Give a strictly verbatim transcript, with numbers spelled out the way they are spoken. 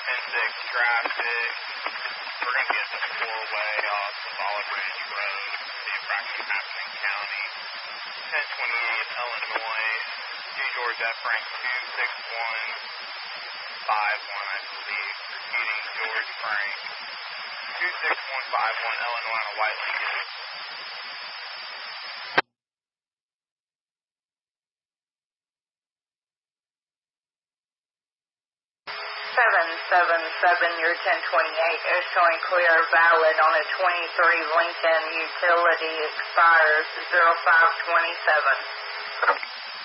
ten six traffic. We're going to get the four-way off of Olive Branch Road, the infraction happening county. ten twenty-eight Illinois, G. George F. Frank two six one five one, I believe. Repeating, George Frank two six one five one, Illinois on a white lead. seven seven seven, your ten twenty-eight is showing clear valid on a twenty-three Lincoln utility expires zero five twenty-seven.